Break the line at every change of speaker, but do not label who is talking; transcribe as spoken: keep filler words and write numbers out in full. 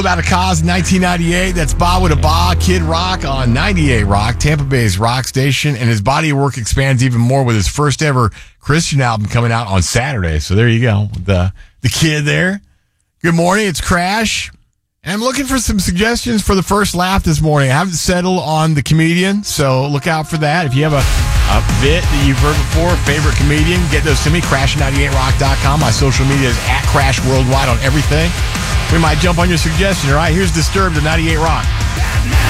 About a cause in nineteen ninety-eight. That's Ba with a Ba, Kid Rock on ninety-eight Rock, Tampa Bay's rock station. And his body of work expands even more with his first ever Christian album coming out on Saturday. So there you go. The, the kid there. Good morning. It's Crash. And I'm looking for some suggestions for the first laugh this morning. I haven't settled on the comedian, so look out for that. If you have a, a bit that you've heard before, favorite comedian, get those to me, crash ninety-eight rock dot com. My social media is at Crash Worldwide on everything. We might jump on your suggestion. All right, here's Disturbed at ninety-eight Rock.